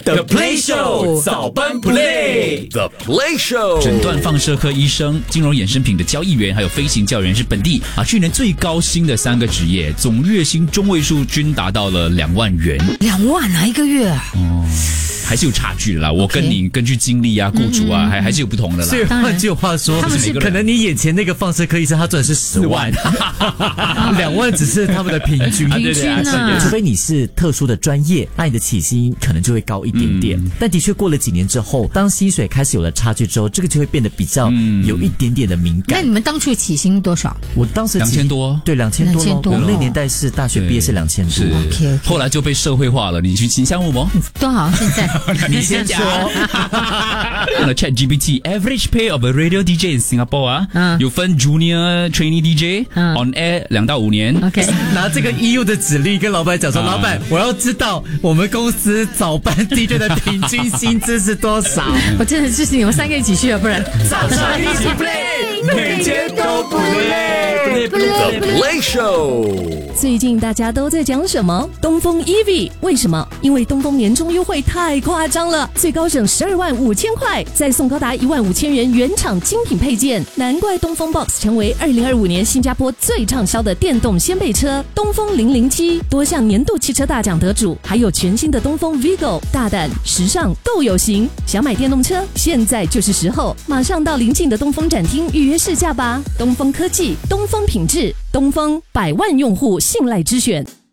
The Play Show 早班 Play The Play Show 诊断放射科医生、金融衍生品的交易员，还有飞行教员是本地去年最高薪的3个职业，总月薪中位数均达到了2万元。 2万啊，一个月啊？ 还是有差距的啦。我跟你根据经历啊、雇主啊，还是有不同的啦。 所以换句话说，可能你眼前那个放射科医生他赚的是10万，2万只是他们的平均。 平均啊， 除非你是特殊的专业，那你的起薪可能就会高一点点。但的确过了几年之后，当薪水开始有了差距之后，这个就会变得比较有一点点的敏感。 那你们当初起薪多少？ 我当时 2000多， 对，2000多。我那年代是大学毕业是2000多。 OK， 后来就被社会化了。你去请项目吗？ 多好，现在你先说。用了 ChatGPT average pay of a radio DJ in Singapore 有分 Junior Trainee DJ on air 2到5年。 OK， 拿这个 EU 的指令跟老板讲说，老板，我要知道我们公司早班 DJ 的平均薪资是多少。 我真的是你们3个一起去了，不然早上一起 play， 每天都不累。 The Play Show 最近大家都在讲什么？东风 EV 为什么？因为东风年终优惠太夸张了，最高省12万5千块，再送高达1万5千元原厂精品配件，难怪东风 Box 成为2025年新加坡最畅销的电动掀背车。东风007多项年度汽车大奖得主，还有全新的东风 Vigo， 大胆时尚够有型。想买电动车，现在就是时候，马上到邻近的东风展厅预约试驾吧。东风科技，东风品质，东风100万用户信赖之选。